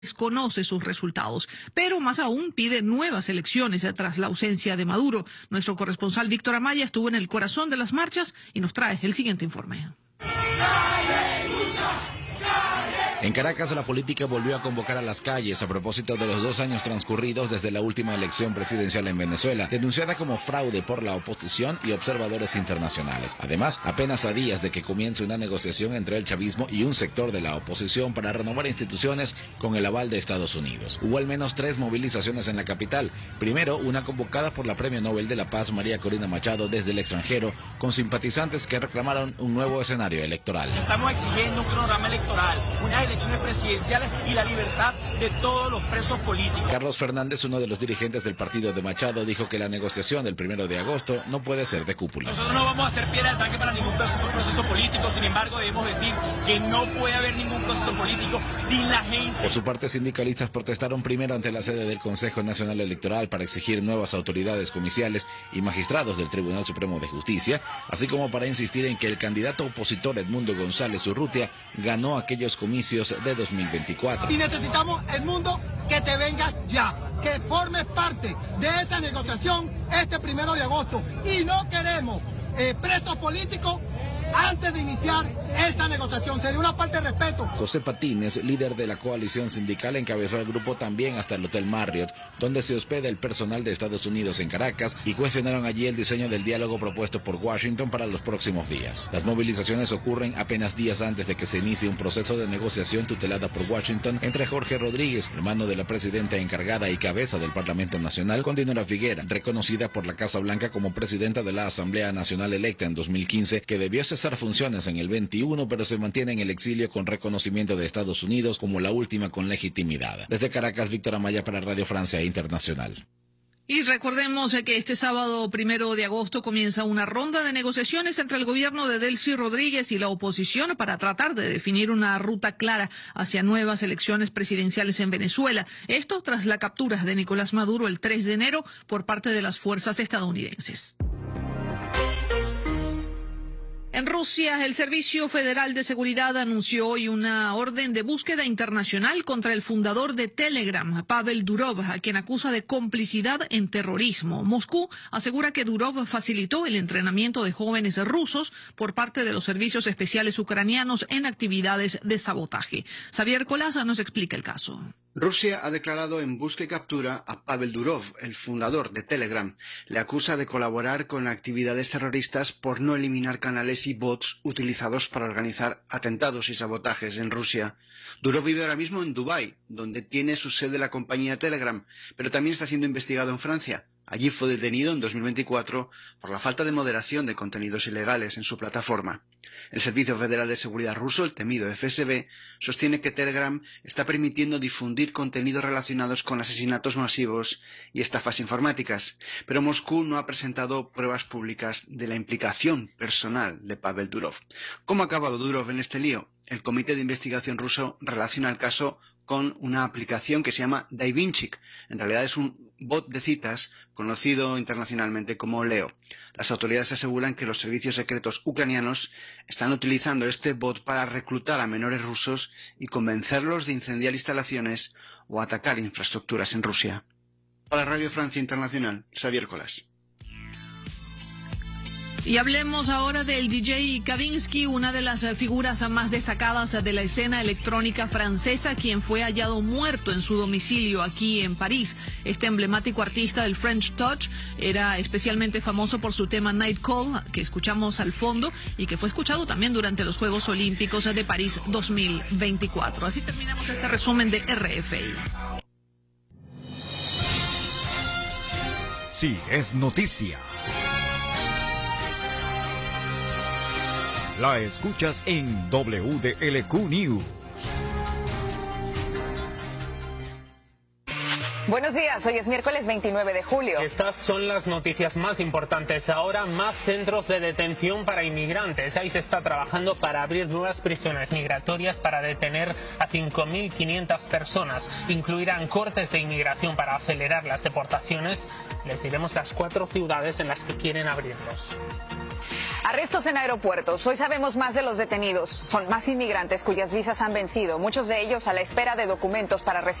desconoce sus resultados, pero más aún pide nuevas elecciones tras la ausencia de Maduro. Nuestro corresponsal Víctor Amaya estuvo en el corazón de las marchas y nos trae el siguiente informe. En Caracas, la política volvió a convocar a las calles a propósito de los 2 años transcurridos desde la última elección presidencial en Venezuela, denunciada como fraude por la oposición y observadores internacionales. Además, apenas a días de que comience una negociación entre el chavismo y un sector de la oposición para renovar instituciones con el aval de Estados Unidos. Hubo al menos 3 movilizaciones en la capital. Primero, una convocada por la Premio Nobel de la Paz María Corina Machado desde el extranjero, con simpatizantes que reclamaron un nuevo escenario electoral. Estamos exigiendo un cronograma electoral, unas elecciones presidenciales y la libertad de todos los presos políticos. Carlos Fernández, uno de los dirigentes del partido de Machado, dijo que la negociación del 1 de agosto no puede ser de cúpulas. Nosotros no vamos a hacer piedra de tanque para ningún proceso político, sin embargo debemos decir que no puede haber ningún proceso político sin la gente. Por su parte, sindicalistas protestaron primero ante la sede del Consejo Nacional Electoral para exigir nuevas autoridades comiciales y magistrados del Tribunal Supremo de Justicia, así como para insistir en que el candidato opositor Edmundo González Urrutia ganó aquellos comicios de 2024. Y necesitamos, Edmundo, que te vengas ya, que formes parte de esa negociación este 1 de agosto. Y no queremos presos políticos antes de iniciar esa negociación. Sería una falta de respeto. José Patines, líder de la coalición sindical, encabezó el grupo también hasta el Hotel Marriott, donde se hospeda el personal de Estados Unidos en Caracas, y cuestionaron allí el diseño del diálogo propuesto por Washington para los próximos días. Las movilizaciones ocurren apenas días antes de que se inicie un proceso de negociación tutelada por Washington entre Jorge Rodríguez, hermano de la presidenta encargada y cabeza del Parlamento Nacional, con Dinora Figuera, reconocida por la Casa Blanca como presidenta de la Asamblea Nacional electa en 2015, que debió cesar funciones en el 21, pero se mantiene en el exilio con reconocimiento de Estados Unidos como la última con legitimidad. Desde Caracas, Víctor Amaya para Radio Francia Internacional. Y recordemos que este sábado 1 de agosto comienza una ronda de negociaciones entre el gobierno de Delcy Rodríguez y la oposición para tratar de definir una ruta clara hacia nuevas elecciones presidenciales en Venezuela. Esto tras la captura de Nicolás Maduro el 3 de enero por parte de las fuerzas estadounidenses. En Rusia, el Servicio Federal de Seguridad anunció hoy una orden de búsqueda internacional contra el fundador de Telegram, Pavel Durov, a quien acusa de complicidad en terrorismo. Moscú asegura que Durov facilitó el entrenamiento de jóvenes rusos por parte de los servicios especiales ucranianos en actividades de sabotaje. Xavier Colaza nos explica el caso. Rusia ha declarado en busca y captura a Pavel Durov, el fundador de Telegram. Le acusa de colaborar con actividades terroristas por no eliminar canales y bots utilizados para organizar atentados y sabotajes en Rusia. Durov vive ahora mismo en Dubái, donde tiene su sede la compañía Telegram, pero también está siendo investigado en Francia. Allí fue detenido en 2024 por la falta de moderación de contenidos ilegales en su plataforma. El Servicio Federal de Seguridad ruso, el temido FSB, sostiene que Telegram está permitiendo difundir contenidos relacionados con asesinatos masivos y estafas informáticas, pero Moscú no ha presentado pruebas públicas de la implicación personal de Pavel Durov. ¿Cómo ha acabado Durov en este lío? El Comité de Investigación ruso relaciona el caso con una aplicación que se llama DaVinci. En realidad es un bot de citas conocido internacionalmente como Leo. Las autoridades aseguran que los servicios secretos ucranianos están utilizando este bot para reclutar a menores rusos y convencerlos de incendiar instalaciones o atacar infraestructuras en Rusia. Para Radio Francia Internacional, Xavier Colas. Y hablemos ahora del DJ Kavinsky, una de las figuras más destacadas de la escena electrónica francesa, quien fue hallado muerto en su domicilio aquí en París. Este emblemático artista del French Touch era especialmente famoso por su tema Night Call, que escuchamos al fondo y que fue escuchado también durante los Juegos Olímpicos de París 2024. Así terminamos este resumen de RFI. Sí, es noticia. La escuchas en WDLQ News. Buenos días, hoy es miércoles 29 de julio. Estas son las noticias más importantes. Ahora más centros de detención para inmigrantes. Ahí se está trabajando para abrir nuevas prisiones migratorias para detener a 5.500 personas. Incluirán cortes de inmigración para acelerar las deportaciones. Les diremos las 4 ciudades en las que quieren abrirlos. Arrestos en aeropuertos. Hoy sabemos más de los detenidos. Son más inmigrantes cuyas visas han vencido, muchos de ellos a la espera de documentos para recibir